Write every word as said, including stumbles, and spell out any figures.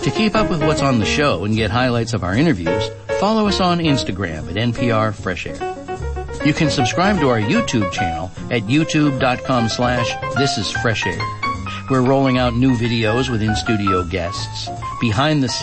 To keep up with what's on the show and get highlights of our interviews, follow us on Instagram at N P R Fresh Air. You can subscribe to our YouTube channel at youtube.com slash This is Fresh Air. We're rolling out new videos with in-studio guests, behind the